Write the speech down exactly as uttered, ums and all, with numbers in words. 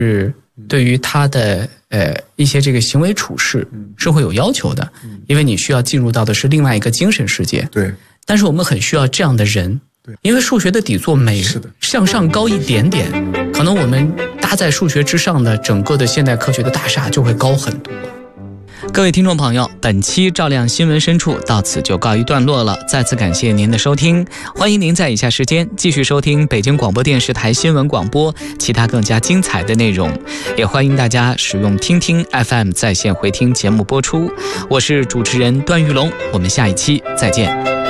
是对于他的呃一些这个行为处事是会有要求的，因为你需要进入到的是另外一个精神世界。 对， 但是我们很需要这样的人， 对， 因为数学的底座每向上高一点点，可能我们搭在数学之上的整个的现代科学的大厦就会高很多。各位听众朋友，本期照亮新闻深处到此就告一段落了，再次感谢您的收听，欢迎您在以下时间继续收听北京广播电视台新闻广播其他更加精彩的内容，也欢迎大家使用听听 F M 在线回听节目播出。我是主持人段玉龙，我们下一期再见。